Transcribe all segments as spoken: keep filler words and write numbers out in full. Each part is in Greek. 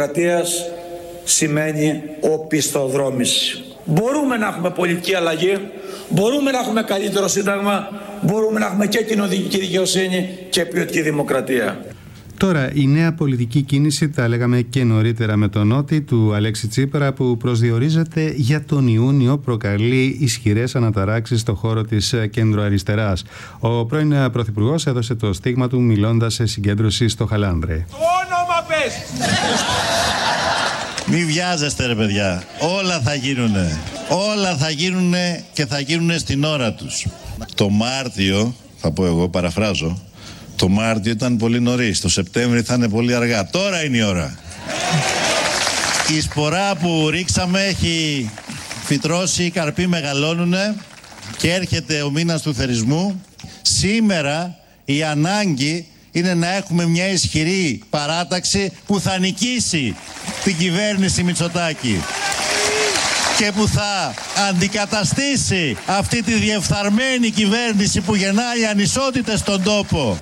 δημοκρατίας σημαίνει οπισθοδρόμηση. Μπορούμε να έχουμε πολιτική αλλαγή, μπορούμε να έχουμε καλύτερο σύνταγμα, μπορούμε να έχουμε και κοινωνική δικαιοσύνη και ποιοτική δημοκρατία. Τώρα, η νέα πολιτική κίνηση, τα λέγαμε και νωρίτερα με τον Νότι, του Αλέξη Τσίπρα, που προσδιορίζεται για τον Ιούνιο, προκαλεί ισχυρές αναταράξεις στο χώρο της κέντρο-αριστεράς. Ο πρώην Πρωθυπουργός έδωσε το στίγμα του μιλώντας σε συγκέντρωση στο Χαλάνδρε. Το όνομα πες! Μη βιάζεστε ρε παιδιά, όλα θα γίνουνε. Όλα θα γίνουνε και θα γίνουνε στην ώρα τους. Το Μάρτιο, θα πω εγώ, παραφράζω, το Μάρτιο ήταν πολύ νωρίς, το Σεπτέμβρη θα είναι πολύ αργά. Τώρα είναι η ώρα. Η σπορά που ρίξαμε έχει φυτρώσει, οι καρποί μεγαλώνουνε και έρχεται ο μήνας του θερισμού. Σήμερα η ανάγκη είναι να έχουμε μια ισχυρή παράταξη που θα νικήσει την κυβέρνηση Μητσοτάκη και που θα αντικαταστήσει αυτή τη διεφθαρμένη κυβέρνηση που γεννάει ανισότητες στον τόπο.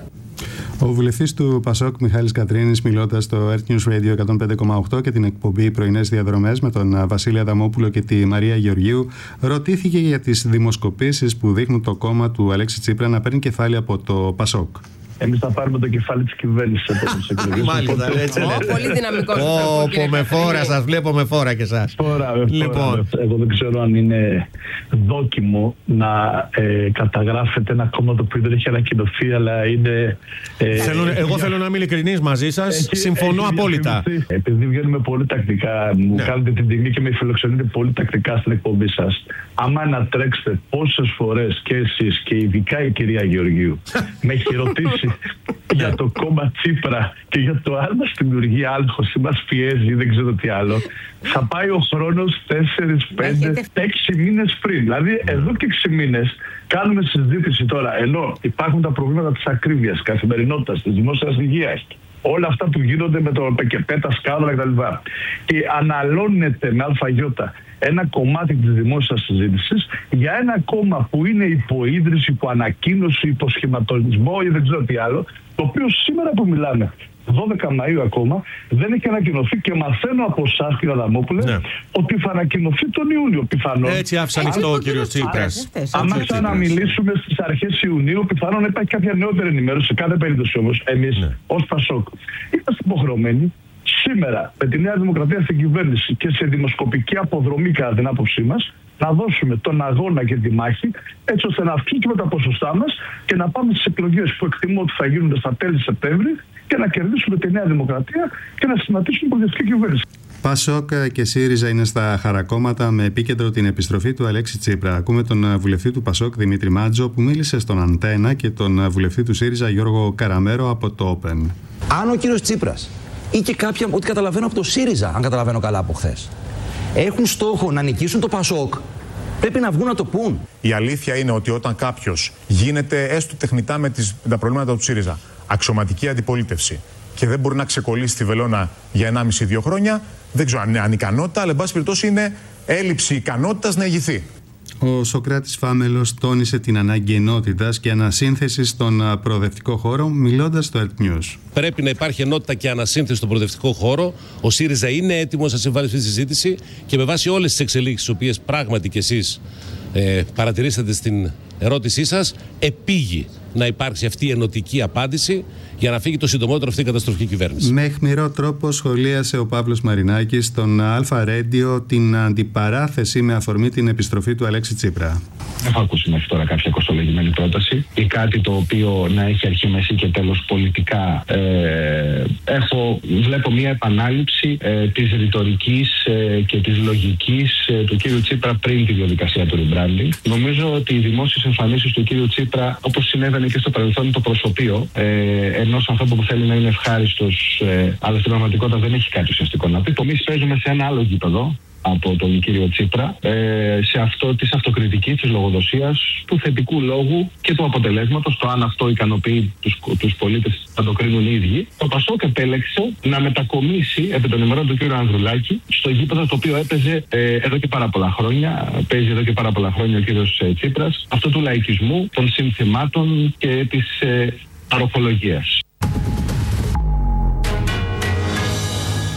Ο βουλευτής του Πασόκ Μιχάλης Κατρίνης, μιλώντας στο Earth News Radio εκατόν πέντε κόμμα οκτώ και την εκπομπή Πρωινές Διαδρομές με τον Βασίλη Αδαμόπουλο και τη Μαρία Γεωργίου, ρωτήθηκε για τις δημοσκοπήσεις που δείχνουν το κόμμα του Αλέξη Τσίπρα να παίρνει κεφάλι από το Πασόκ. Εμείς θα πάρουμε το κεφάλι της κυβέρνησης σε επόμενες εκλογές. Μάλιστα, έτσι λέτε. Πολύ δυναμικό. Ω, με φόρα σας, βλέπω με φόρα και εσάς. Φόρα, λοιπόν. Εγώ δεν ξέρω αν είναι δόκιμο να ε, καταγράφετε ένα κόμμα το οποίο δεν έχει ανακοινωθεί, αλλά είναι... Ε, θέλω, εγώ για... θέλω να είμαι ειλικρινής μαζί σας. Έχει, συμφωνώ έχει απόλυτα. Επειδή βγαίνουμε πολύ τακτικά, μου ναι. κάνετε την τιμή και με φιλοξενείτε πολύ τακτικά στην εκπομπή σας. Άμα ανατρέξετε πόσες φορές και εσείς και ειδικά η κυρία Γεωργίου με έχει ρωτήσει για το κόμμα Τσίπρα και για το αν μας δημιουργεί άγχος ή μας πιέζει, δεν ξέρω τι άλλο, θα πάει ο χρόνος τέσσερις, πέντε, έξι μήνες πριν. Δηλαδή εδώ και έξι μήνες κάνουμε συζήτηση τώρα, ενώ υπάρχουν τα προβλήματα της ακρίβειας, καθημερινότητας, της δημόσιας υγείας, όλα αυτά που γίνονται με το ΠΚΠ, τα σκάνδαλα κτλ. Και αναλώνεται με αλφαγιώτα ένα κομμάτι της δημόσιας συζήτησης για ένα κόμμα που είναι υποίδρυση, υποανακοίνωση, υποσχηματισμό ή δεν ξέρω τι άλλο, το οποίο σήμερα που μιλάμε, δώδεκα Μαΐου ακόμα, δεν έχει ανακοινωθεί και μαθαίνω από εσάς, κύριε Αδαμόπουλε, ναι. ότι θα ανακοινωθεί τον Ιούνιο πιθανόν. Έτσι άφησε ανοιχτό ο κύριος Τσίπρας. Αν ξαναμιλήσουμε στις αρχές Ιουνίου, πιθανόν να υπάρχει κάποια νεότερη ενημέρωση. Σε κάθε περίπτωση όμως, εμείς ναι. ως Πασόκ είμαστε υποχρεωμένοι σήμερα με τη Νέα Δημοκρατία στην κυβέρνηση και σε δημοσκοπική αποδρομή κατά την άποψή μας να δώσουμε τον αγώνα και τη μάχη έτσι ώστε να αυξήσουμε τα ποσοστά μας και να πάμε στις εκλογές που εκτιμώ ότι θα γίνονται στα τέλη Σεπτέμβρη και να κερδίσουμε τη Νέα Δημοκρατία και να σχηματίσουμε προοδευτική κυβέρνηση. Πασόκ και ΣΥΡΙΖΑ είναι στα χαρακόμματα με επίκεντρο την επιστροφή του Αλέξη Τσίπρα. Ακούμε τον βουλευτή του Πασόκ Δημήτρη Μάτζο που μίλησε στον Αντένα και τον βουλευτή του ΣΥΡΙΖΑ Γιώργο Καραμέρο από το Open. Αν ο κύριος Τσίπρας ή και κάποια, ό,τι καταλαβαίνω από το ΣΥΡΙΖΑ, αν καταλαβαίνω καλά από χθες, έχουν στόχο να νικήσουν το Πασόκ, πρέπει να βγουν να το πούν. Η αλήθεια είναι ότι όταν κάποιος γίνεται έστω τεχνητά με, τις, με τα προβλήματα του ΣΥΡΙΖΑ αξιωματική αντιπολίτευση και δεν μπορεί να ξεκολλήσει τη βελόνα για ενάμιση δύο χρόνια, δεν ξέρω αν είναι ανικανότητα, αλλά εν πάση περιπτώσει είναι έλλειψη ικανότητας να ηγηθεί. Ο Σωκράτης Φάμελος τόνισε την ανάγκη ενότητας και ανασύνθεσης στον προοδευτικό χώρο, μιλώντας στο Earth News. Πρέπει να υπάρχει ενότητα και ανασύνθεση στον προοδευτικό χώρο. Ο ΣΥΡΙΖΑ είναι έτοιμος να συμβάλλει στη συζήτηση και με βάση όλες τις εξελίξεις, τις οποίες πράγματι κι εσείς ε, παρατηρήσατε στην ερώτησή σας, επήγει να υπάρξει αυτή η ενωτική απάντηση για να φύγει το συντομότερο αυτή η καταστροφική κυβέρνηση. Με αιχμηρό τρόπο σχολίασε ο Παύλος Μαρινάκης στον Αλφα Ρέντιο την αντιπαράθεση με αφορμή την επιστροφή του Αλέξη Τσίπρα. Έχω ακούσει μέχρι τώρα κάποια κοστολογημένη πρόταση ή κάτι το οποίο να έχει αρχή, μέση και τέλος πολιτικά. Ε, έχω, βλέπω μια επανάληψη ε, της ρητορικής ε, και της λογικής ε, του κύριου Τσίπρα πριν τη διαδικασία του rebranding. Νομίζω ότι οι δημόσιες εμφανίσεις του κύριου Τσίπρα, όπως συνέβαινε και στο παρελθόν, το προσωπείο ε, ενός ανθρώπου που θέλει να είναι ευχάριστος, ε, αλλά στην πραγματικότητα δεν έχει κάτι ουσιαστικό να πει. Εμείς παίζουμε σε ένα άλλο γήπεδο από τον κύριο Τσίπρα, ε, σε αυτό της αυτοκριτικής, της λογοδοσίας, του θετικού λόγου και του αποτελέσματος, το αν αυτό ικανοποιεί τους, τους πολίτες θα το κρίνουν οι ίδιοι. Το Πασόκ επέλεξε να μετακομίσει επί των ημερών του κύριου Ανδρουλάκη στο γήπεδο το οποίο έπαιζε ε, εδώ και πάρα πολλά χρόνια, παίζει εδώ και πάρα πολλά χρόνια ο κύριος ε, Τσίπρας, αυτό του λαϊκισμού, των συνθημάτων και της ε, παροχολογίας.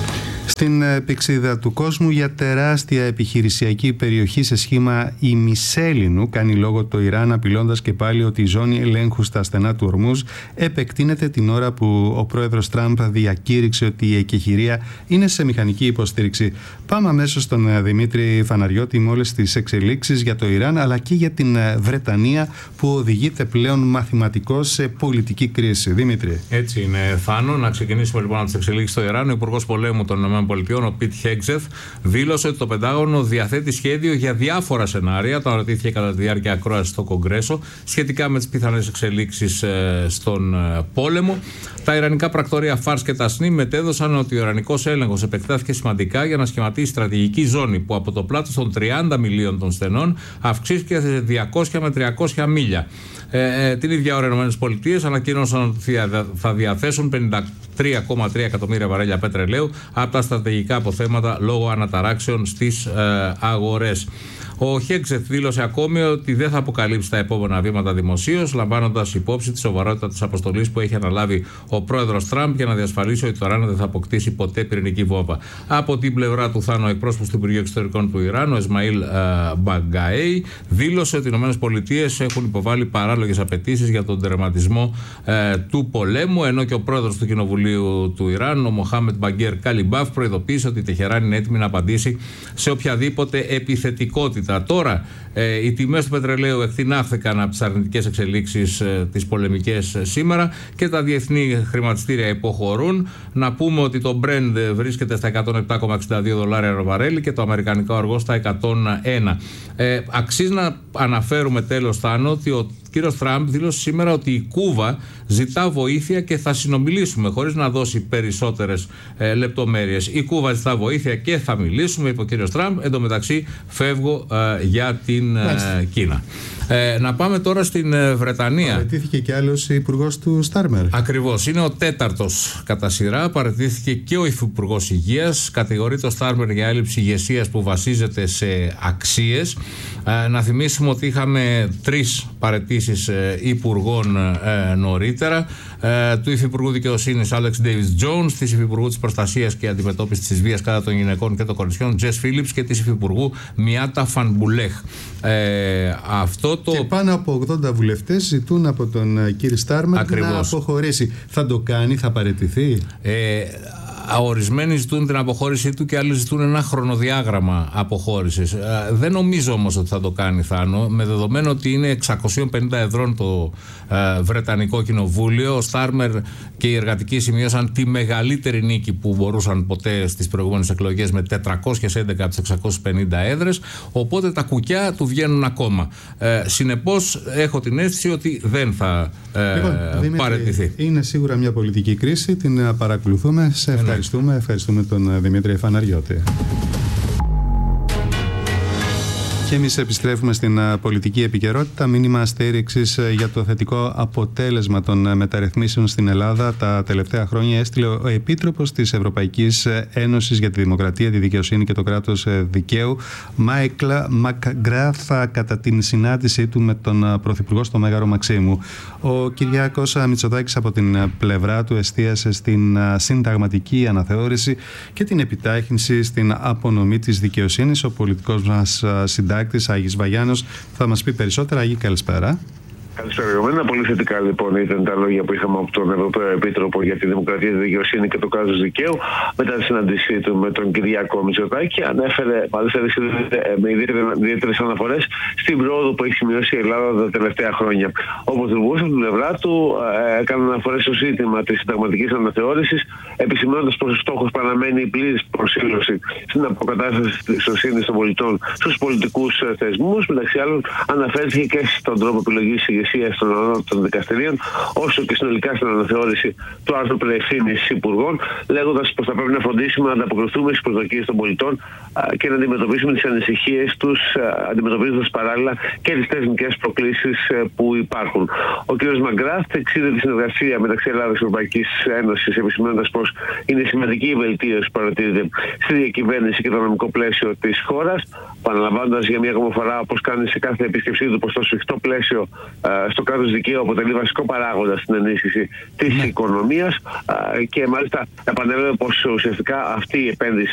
Στην πηξίδα του κόσμου για τεράστια επιχειρησιακή περιοχή σε σχήμα ημισέλινου κάνει λόγο το Ιράν, απειλώντας και πάλι ότι η ζώνη ελέγχου στα στενά του Ορμούζ επεκτείνεται την ώρα που ο πρόεδρος Τραμπ διακήρυξε ότι η εκεχηρία είναι σε μηχανική υποστήριξη. Πάμε αμέσως στον Δημήτρη Φαναριώτη με όλες τις εξελίξεις για το Ιράν αλλά και για την Βρετανία που οδηγείται πλέον μαθηματικώς σε πολιτική κρίση. Δημήτρη. Έτσι είναι, Θάνο. Να ξεκινήσουμε λοιπόν από τις εξελίξεις στο Ιράν. Ο Υπουργός Πολέμου των ΗΠΑ, ο Πιτ Χέγκσεθ, δήλωσε ότι το Πεντάγωνο διαθέτει σχέδιο για διάφορα σενάρια. Το αναρτήθηκε κατά τη διάρκεια ακρόασης στο Κογκρέσο σχετικά με τις πιθανές εξελίξεις ε, στον ε, πόλεμο. Τα ιρανικά πρακτορία Φάρς και Τασνίμ μετέδωσαν ότι ο ιρανικός έλεγχος επεκτάθηκε σημαντικά για να σχηματίσει στρατηγική ζώνη που από το πλάτος των τριάντα μιλίων των στενών αυξήθηκε σε διακόσια με τριακόσια μίλια. Ε, ε, την ίδια ώρα οι ΗΠΑ ανακοίνωσαν ότι θα διαθέσουν πενήντα τρία κόμμα τρία εκατομμύρια βαρέλια πετρελαίου από τα στρατηγικά αποθέματα λόγω αναταράξεων στις ε, αγορές. Ο Χέγκσεθ δήλωσε ακόμη ότι δεν θα αποκαλύψει τα επόμενα βήματα δημοσίως, λαμβάνοντας υπόψη τη σοβαρότητα της αποστολής που έχει αναλάβει ο πρόεδρος Τραμπ για να διασφαλίσει ότι το Ιράν δεν θα αποκτήσει ποτέ πυρηνική βόμβα. Από την πλευρά του Θάνο, εκπρόσωπος του Υπουργείου Εξωτερικών του Ιράν, ο Ισμαήλ Μπαγκαέι, δήλωσε ότι οι ΗΠΑ έχουν υποβάλει παράλογες απαιτήσεις για τον τερματισμό ε, του πολέμου, ενώ και ο πρόεδρος του Κοινοβουλίου του Ιράν, ο Μοχάμετ Μπαγκέρ Καλιμπάφ, προειδοποίησε ότι η Τεχεράνη είναι έτοιμη να απαντήσει σε οποιαδήποτε επιθετικότητα. Τώρα, ε, οι τιμές του πετρελαίου εκτινάχθηκαν από τις αρνητικές εξελίξεις ε, τις πολεμικές ε, σήμερα και τα διεθνή χρηματιστήρια υποχωρούν. Να πούμε ότι το Brent βρίσκεται στα εκατόν επτά κόμμα εξήντα δύο δολάρια το βαρέλι και το αμερικανικό αργό στα εκατόν ένα. Ε, αξίζει να αναφέρουμε τέλος, Θάνο, ότι ο κύριος Τραμπ δήλωσε σήμερα ότι η Κούβα ζητά βοήθεια και θα συνομιλήσουμε, χωρίς να δώσει περισσότερες ε, λεπτομέρειες. Η Κούβα ζητά βοήθεια και θα μιλήσουμε, είπε ο κύριος Τραμπ. Εν τω μεταξύ φεύγω ε, για την ε, Κίνα. Ε, να πάμε τώρα στην ε, Βρετανία. Παραιτήθηκε και άλλος υπουργός του Στάρμερ. Ακριβώς. Είναι ο τέταρτος κατά σειρά. Παραιτήθηκε και ο υφυπουργός υγείας. Κατηγορεί το Στάρμερ για έλλειψη ηγεσίας που βασίζεται σε αξίες. Ε, να θυμίσουμε ότι είχαμε τρεις παραιτήσεις ε, υπουργών ε, νωρίτερα. Ε, του υφυπουργού δικαιοσύνης Άλεξ Ντέιβις Τζόουνς, της υφυπουργού της προστασίας και αντιμετώπισης της βίας κατά των γυναικών και των κοριτσιών Τζες Φίλιπς και της υφυπουργού Μιάτα Φανμπουλέχ. Ε, αυτό το... Και πάνω από ογδόντα βουλευτές ζητούν από τον κύριο Στάρμερ Ακριβώς. να αποχωρήσει. Θα το κάνει, θα παραιτηθεί? Ε, Ορισμένοι ζητούν την αποχώρησή του και άλλοι ζητούν ένα χρονοδιάγραμμα αποχώρησης. Ε, δεν νομίζω όμως ότι θα το κάνει, Θάνο, με δεδομένο ότι είναι εξακόσια πενήντα εδρών το ε, Βρετανικό Κοινοβούλιο. Ο Στάρμερ και οι εργατικοί σημείωσαν τη μεγαλύτερη νίκη που μπορούσαν ποτέ στις προηγούμενες εκλογές με τετρακόσιες έντεκα από τις εξακόσιες πενήντα έδρες. Οπότε τα κουκιά του βγαίνουν ακόμα. Ε, συνεπώς, έχω την αίσθηση ότι δεν θα ε, λοιπόν, Δημήτρη, παραιτηθεί. Είναι σίγουρα μια πολιτική κρίση, την παρακολουθούμε. Σε ευχαριστούμε. Ευχαριστούμε τον Δημήτρη Φαναριώτη. Και εμείς επιστρέφουμε στην πολιτική επικαιρότητα. Μήνυμα στήριξης για το θετικό αποτέλεσμα των μεταρρυθμίσεων στην Ελλάδα τα τελευταία χρόνια έστειλε ο Επίτροπος της Ευρωπαϊκής Ένωσης για τη Δημοκρατία, τη Δικαιοσύνη και το Κράτος Δικαίου, Μάικλ Μακγκράφ, κατά την συνάντησή του με τον Πρωθυπουργό στο Μέγαρο Μαξίμου. Ο Κυριάκος Μητσοτάκης από την πλευρά του εστίασε στην συνταγματική αναθεώρηση και την επιτάχυνση στην απονομή της δικαιοσύνης. Ο πολιτικός μας συντάκτης Άγης Βαγιάνος θα μας πει περισσότερα. Άγη, καλησπέρα. Καλησπέρα. Εμένα πολύ θετικά λοιπόν ήταν τα λόγια που είχαμε από τον Ευρωπαίο Επίτροπο για τη Δημοκρατία, τη Δικαιοσύνη και το Κράτος Δικαίου μετά τη συνάντησή του με τον Κυριάκο Μητσοτάκη. Ανέφερε μάλιστα με ιδιαίτερες αναφορές στην πρόοδο που έχει σημειώσει η Ελλάδα τα τελευταία χρόνια. Ο Πρωθυπουργός από την πλευρά του έκανε αναφορές στο ζήτημα της συνταγματικής αναθεώρησης, επισημαίνοντας πως ο στόχος παραμένει η πλήρης προσήλωση στην αποκατάσταση της δικαιοσύνης των πολιτών στους πολιτικούς θεσμούς. Μεταξύ άλλων, αναφέρθηκε και στον τρόπο επιλογής των ανώτατων δικαστηρίων, όσο και συνολικά στην αναθεώρηση του άρθρου περί ευθύνης υπουργών, λέγοντας πως θα πρέπει να φροντίσουμε να ανταποκριθούμε στις προσδοκίες των πολιτών και να αντιμετωπίσουμε τις ανησυχίες τους, αντιμετωπίζοντας παράλληλα και τις θεσμικές προκλήσεις που υπάρχουν. Ο κ. Μαγκράφ εξήγηλε τη συνεργασία μεταξύ Ελλάδας και Ευρωπαϊκής Ένωσης, επισημαίνοντας πως είναι σημαντική η βελτίωση που παρατηρείται στη διακυβέρνηση και το νομικό πλαίσιο της χώρας, παραλαμβάνοντας για μια ακόμα φορά, όπως κάνει σε κάθε επίσκεψή του, πως το σφιχτό πλαίσιο στο κράτος δικαίου αποτελεί βασικό παράγοντα στην ενίσχυση της ναι. οικονομίας και μάλιστα επανέλαβε πως ουσιαστικά αυτή η επένδυση